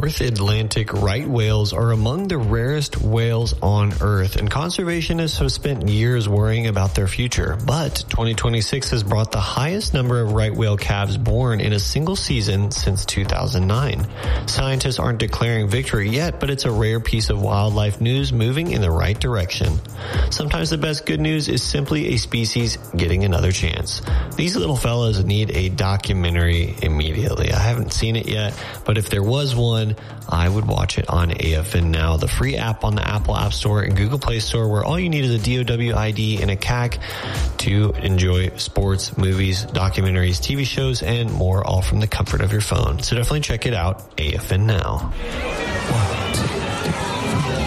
North Atlantic right whales are among the rarest whales on Earth, and conservationists have spent years worrying about their future. But 2026 has brought the highest number of right whale calves born in a single season since 2009. Scientists aren't declaring victory yet, but it's a rare piece of wildlife news moving in the right direction. Sometimes the best good news is simply a species getting another chance. These little fellas need a documentary immediately. I haven't seen it yet, but if there was one, I would watch it on AFN Now, the free app on the Apple App Store and Google Play Store, where all you need is a DOW ID and a CAC to enjoy sports, movies, documentaries, TV shows, and more, all from the comfort of your phone. So definitely check it out, AFN Now. 1, 2.